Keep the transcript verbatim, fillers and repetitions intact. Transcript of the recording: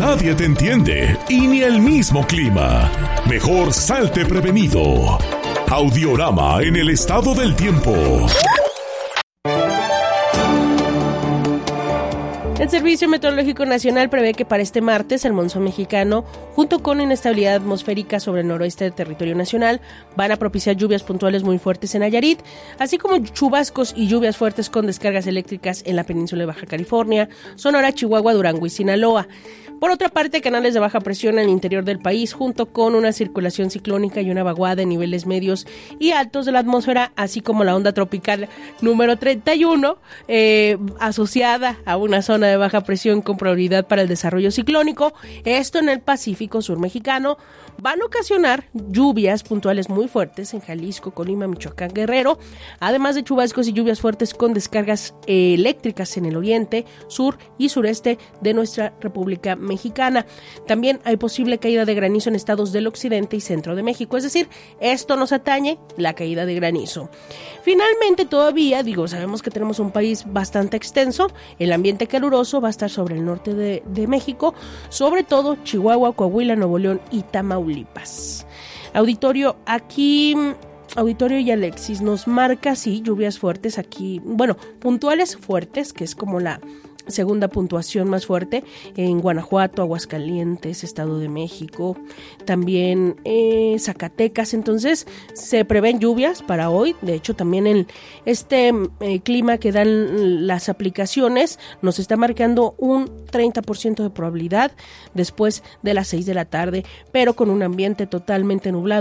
nadie te entiende y ni el mismo clima. Mejor salte prevenido. Audiorama en el estado del tiempo. El Servicio Meteorológico Nacional prevé que para este martes el monzón mexicano, junto con inestabilidad atmosférica sobre el noroeste del territorio nacional, van a propiciar lluvias puntuales muy fuertes en Nayarit, así como chubascos y lluvias fuertes con descargas eléctricas en la península de Baja California, Sonora, Chihuahua, Durango y Sinaloa. Por otra parte, canales de baja presión en el interior del país, junto con una circulación ciclónica y una vaguada en niveles medios y altos de la atmósfera, así como la onda tropical número treinta y uno, eh, asociada a una zona de baja presión con probabilidad para el desarrollo ciclónico, esto en el Pacífico Sur mexicano, van a ocasionar lluvias puntuales muy fuertes en Jalisco, Colima, Michoacán, Guerrero, además de chubascos y lluvias fuertes con descargas eh, eléctricas en el oriente, sur y sureste de nuestra República Mexicana. También hay posible caída de granizo en estados del occidente y centro de México, es decir, esto nos atañe la caída de granizo. Finalmente, todavía, digo, sabemos que tenemos un país bastante extenso, el ambiente caluroso va a estar sobre el norte de, de México, sobre todo Chihuahua, Coahuila, Nuevo León y Tamaulipas. Auditorio, aquí... Auditorio y Alexis nos marca, sí, lluvias fuertes aquí, bueno, puntuales fuertes, que es como la segunda puntuación más fuerte en Guanajuato, Aguascalientes, Estado de México, también eh, Zacatecas. Entonces se prevén lluvias para hoy. De hecho, también el este eh, clima que dan las aplicaciones nos está marcando un treinta por ciento de probabilidad después de las seis de la tarde, pero con un ambiente totalmente nublado